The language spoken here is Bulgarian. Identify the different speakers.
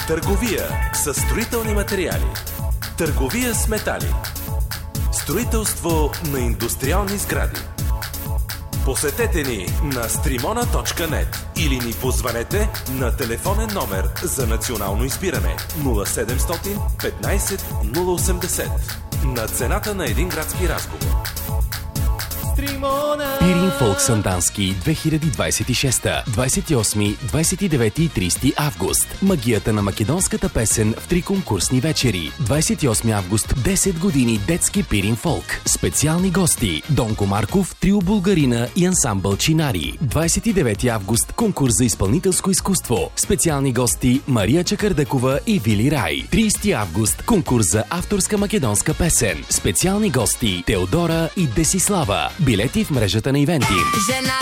Speaker 1: Търговия с строителни материали. Търговия с метали. Строителство на индустриални сгради. Посетете ни на strimona.net или ни позванете на телефонен номер за национално избиране 0700 15 080 на цената на един градски разговор.
Speaker 2: Пирин Фолк Сандански 2026, 28, 29 и 30 август. Магията на македонската песен в 3 конкурсни вечери. 28 август, 10 години детски Пирин Фолк. Специални гости: Донко Марков, Трио Булгарина и ансамбъл Чинари. 29 август, конкурс за изпълнителско изкуство. Специални гости: Мария Чакърдъкова и Вили Рай. 30 август, конкурс за авторска македонска песен. Специални гости: Теодора и Десислава. Билети в мрежата на ивенти.
Speaker 3: Жена